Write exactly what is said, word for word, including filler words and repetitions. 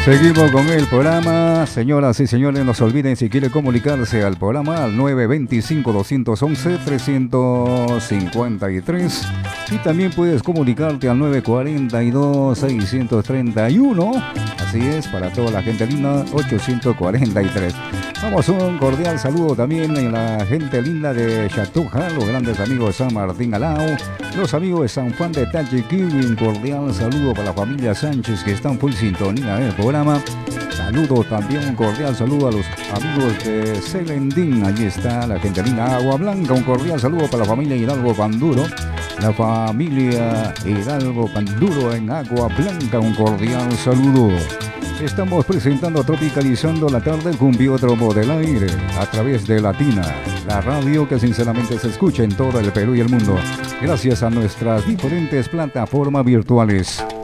Seguimos con el programa. Señoras y señores, no se olviden, si quiere comunicarse al programa, al nueve dos cinco, dos once, tres cinco tres. Y también puedes comunicarte al nueve cuatro dos, seis tres uno. Así es, para toda la gente linda, ochocientos cuarenta y tres. Vamos, un cordial saludo también a la gente linda de Chatuja, los grandes amigos de San Martín Alao, los amigos de San Juan de Tachiquí. Un cordial saludo para la familia Sánchez, que están full sintonía del programa. Saludo también, un cordial saludo a los amigos de Celendín. Allí está la gente linda. Agua Blanca, un cordial saludo para la familia Hidalgo Panduro. La familia Hidalgo Panduro en Agua Blanca, un cordial saludo. Estamos presentando Tropicalizando la Tarde, Cumbiódromo del Aire, a través de Latina, la radio que sinceramente se escucha en todo el Perú y el mundo, gracias a nuestras diferentes plataformas virtuales.